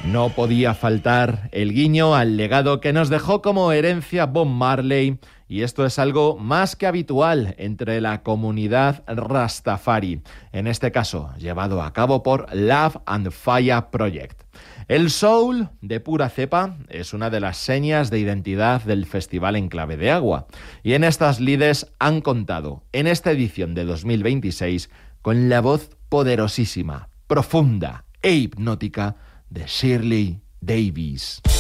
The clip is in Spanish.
No podía faltar el guiño al legado que nos dejó como herencia Bob Marley, y esto es algo más que habitual entre la comunidad Rastafari, en este caso llevado a cabo por Love and Fire Project. El soul de pura cepa es una de las señas de identidad del Festival Enclave de Agua, y en estas lides han contado en esta edición de 2026 con la voz poderosísima, profunda e hipnótica de Shirley Davis.